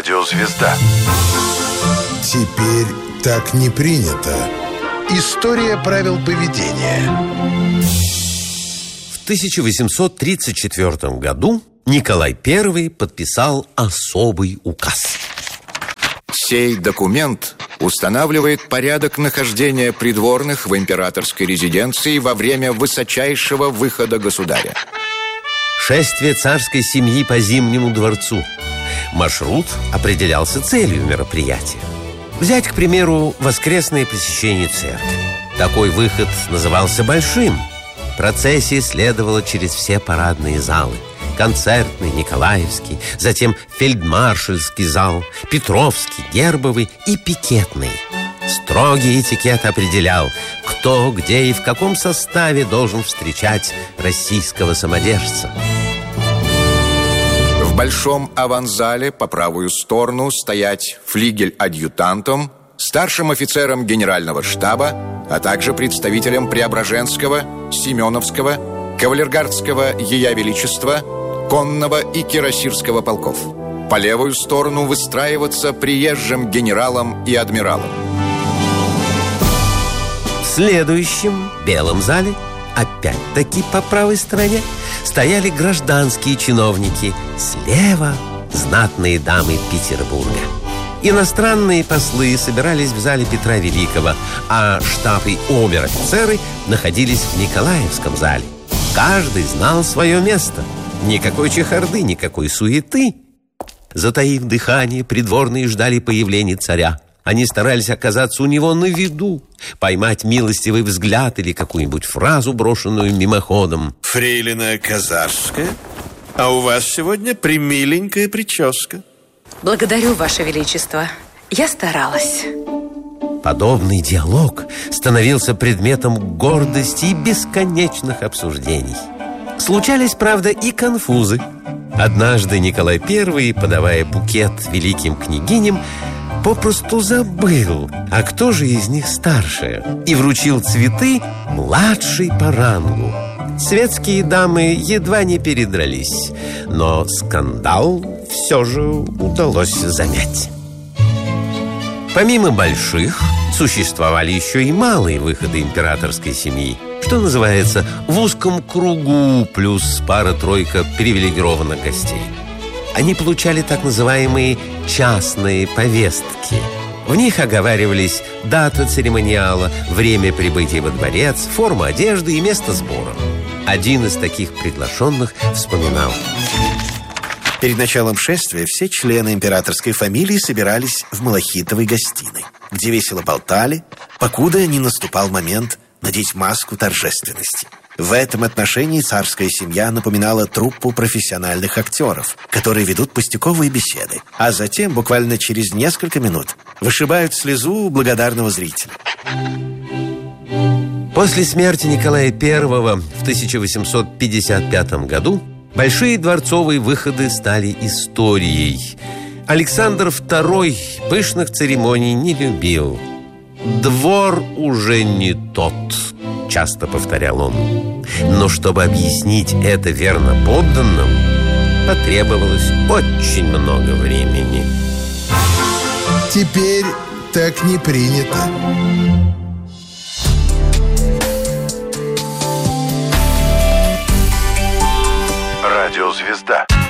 Радиозвезда. Теперь так не принято. История правил поведения. В 1834 году Николай I подписал особый указ. Сей документ устанавливает порядок нахождения придворных в императорской резиденции во время высочайшего выхода государя. Шествие царской семьи по Зимнему дворцу. Маршрут определялся целью мероприятия. Взять, к примеру, воскресное посещение церкви. Такой выход назывался большим. Процессия следовала через все парадные залы. Концертный, Николаевский, затем фельдмаршальский зал, Петровский, Гербовый и пикетный. Строгий этикет определял, кто, где и в каком составе должен встречать российского самодержца. В большом аванзале по правую сторону стоять флигель-адъютантом, старшим офицером генерального штаба, а также представителем Преображенского, Семеновского, Кавалергардского Ея Величества, Конного и Кирасирского полков. По левую сторону выстраиваться приезжим генералам и адмиралам. В следующем белом зале, опять-таки по правой стороне, стояли гражданские чиновники. Слева знатные дамы Петербурга. Иностранные послы собирались в зале Петра Великого, а штаб и обер-офицеры находились в Николаевском зале. Каждый знал свое место. Никакой чехарды, никакой суеты. Затаив дыхание, придворные ждали появления царя. Они старались оказаться у него на виду, поймать милостивый взгляд или какую-нибудь фразу, брошенную мимоходом. Фрейлина Казарская, а у вас сегодня примиленькая прическа. Благодарю, Ваше Величество. Я старалась. Подобный диалог становился предметом гордости и бесконечных обсуждений. Случались, правда, и конфузы. Однажды Николай I, подавая букет великим княгиням, попросту забыл, а кто же из них старшая, и вручил цветы младшей по рангу. Светские дамы едва не передрались, но скандал все же удалось замять. Помимо больших, существовали еще и малые выходы императорской семьи, что называется, в узком кругу плюс пара-тройка привилегированных гостей. Они получали так называемые частные повестки. В них оговаривались дата церемониала, время прибытия во дворец, форма одежды и место сбора. Один из таких приглашенных вспоминал: Перед началом шествия все члены императорской фамилии собирались в малахитовой гостиной, где весело болтали, покуда не наступал момент надеть маску торжественности. В этом отношении царская семья напоминала труппу профессиональных актеров, которые ведут пустяковые беседы, а затем, буквально через несколько минут, вышибают слезу у благодарного зрителя. После смерти Николая I в 1855 году большие дворцовые выходы стали историей. Александр II пышных церемоний не любил. «Двор уже не тот», — часто повторял он. Но чтобы объяснить это верно подданным, потребовалось очень много времени. Теперь так не принято. Радиозвезда.